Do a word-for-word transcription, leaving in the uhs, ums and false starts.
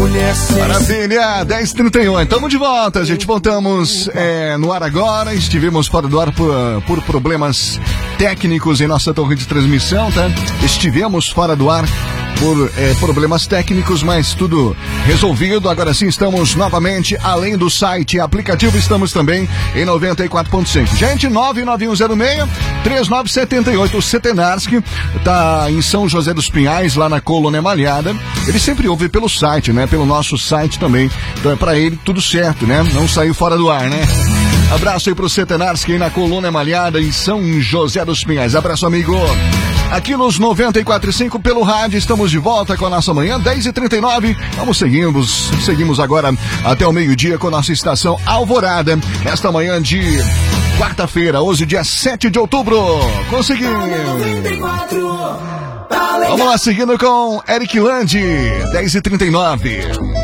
mulher sexy. Maravilha, dez e trinta e um, estamos de volta, gente, voltamos é, no ar agora, estivemos fora do ar por, por problemas técnicos em nossa torre de transmissão, tá? Estivemos fora do ar por é, problemas técnicos, mas tudo resolvido. Agora sim estamos novamente, além do site e aplicativo, estamos também em noventa e quatro ponto cinco. Gente, nove nove um zero seis, três nove sete oito. O Setenarski tá em São José dos Pinhais, lá na Colônia Malhada. Ele sempre ouve pelo site, né? Pelo nosso site também. Então é pra ele tudo certo, né? Não saiu fora do ar, né? Abraço aí pro Setenarski aí na Colônia Malhada, em São José dos Pinhais. Abraço, amigo. Aqui nos noventa e quatro ponto cinco pelo rádio, estamos de volta com a nossa manhã, dez e trinta e nove. Vamos seguimos, seguimos agora até o meio-dia com a nossa estação Alvorada. Nesta manhã de quarta-feira, hoje, dia sete de outubro. Conseguimos! Vamos lá, seguindo com Eric Landi, dez e trinta e nove.